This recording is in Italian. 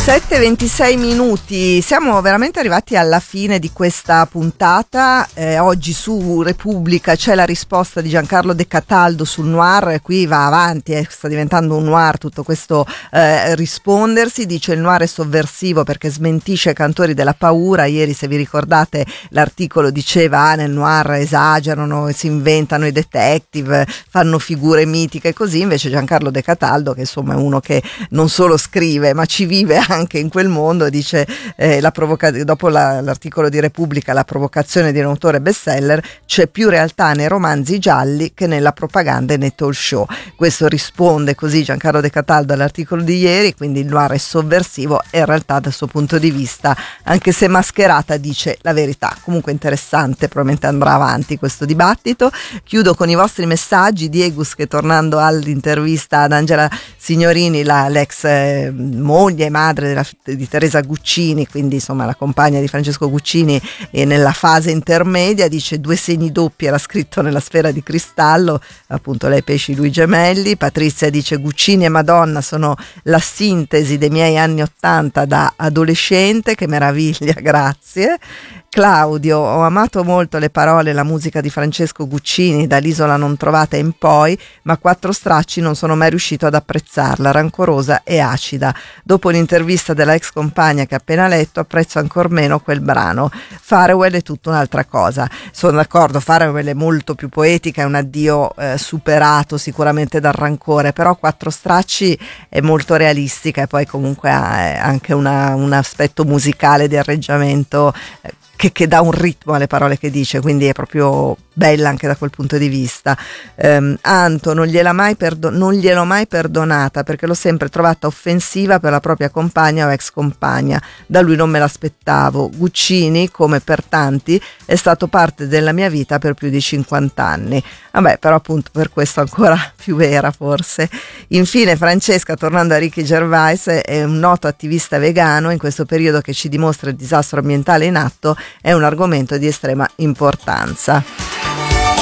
7:26 minuti, siamo veramente arrivati alla fine di questa puntata. Oggi su Repubblica c'è la risposta di Giancarlo De Cataldo sul noir, qui va avanti, sta diventando un noir tutto questo rispondersi. Dice: il noir è sovversivo perché smentisce i cantori della paura. Ieri, se vi ricordate, l'articolo diceva nel noir esagerano, si inventano i detective, fanno figure mitiche così. Invece Giancarlo De Cataldo, che insomma è uno che non solo scrive ma ci vive anche in quel mondo, dice dopo l'articolo di Repubblica, la provocazione di un autore bestseller: c'è più realtà nei romanzi gialli che nella propaganda e nei talk show. Questo risponde così Giancarlo De Cataldo all'articolo di ieri. Quindi il noir è sovversivo e in realtà dal suo punto di vista, anche se mascherata, dice la verità. Comunque interessante, probabilmente andrà avanti questo dibattito. Chiudo con i vostri messaggi. Diegus, che tornando all'intervista ad Angela Signorini, l'ex moglie e madre di Teresa Guccini, quindi insomma la compagna di Francesco Guccini, e nella fase intermedia, dice: due segni doppi era scritto nella Sfera di Cristallo, appunto lei pesci, lui gemelli. Patrizia dice: Guccini e Madonna sono la sintesi dei miei anni '80 da adolescente, che meraviglia, grazie. Claudio: ho amato molto le parole e la musica di Francesco Guccini dall'Isola non trovata in poi, ma Quattro stracci non sono mai riuscito ad apprezzarla, rancorosa e acida. Dopo l'intervista della ex compagna che ho appena letto, apprezzo ancor meno quel brano. Farewell è tutta un'altra cosa. Sono d'accordo, Farewell è molto più poetica, è un addio superato sicuramente dal rancore, però Quattro stracci è molto realistica e poi comunque ha anche un aspetto musicale di arrangiamento che dà un ritmo alle parole che dice, quindi è proprio bella anche da quel punto di vista. Anto: non gliel'ho mai perdonata perché l'ho sempre trovata offensiva per la propria compagna o ex compagna, da lui non me l'aspettavo. Guccini, come per tanti, è stato parte della mia vita per più di 50 anni. Vabbè, però appunto per questo ancora più vera forse. Infine Francesca, tornando a Ricky Gervais, è un noto attivista vegano. In questo periodo che ci dimostra il disastro ambientale in atto, è un argomento di estrema importanza.